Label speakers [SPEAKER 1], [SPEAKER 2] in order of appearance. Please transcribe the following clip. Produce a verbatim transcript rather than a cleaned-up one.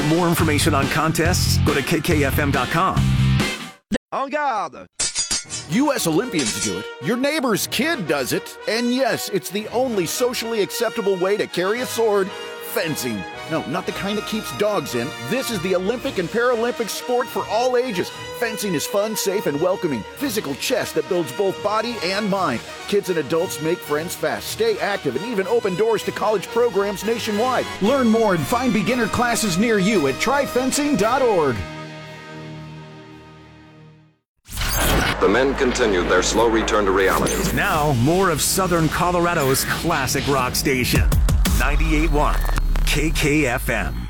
[SPEAKER 1] more information on contests, go to K K F M dot com.
[SPEAKER 2] En garde!
[SPEAKER 3] U S Olympians do it. Your neighbor's kid does it. And yes, it's the only socially acceptable way to carry a sword. Fencing. No, not the kind that keeps dogs in. This is the Olympic and Paralympic sport for all ages. Fencing is fun, safe, and welcoming. Physical chess that builds both body and mind. Kids and adults make friends fast, stay active, and even open doors to college programs nationwide. Learn more and find beginner classes near you at try fencing dot org.
[SPEAKER 4] The men continued their slow return to reality.
[SPEAKER 1] Now, more of Southern Colorado's classic rock station, ninety-eight point one K K F M.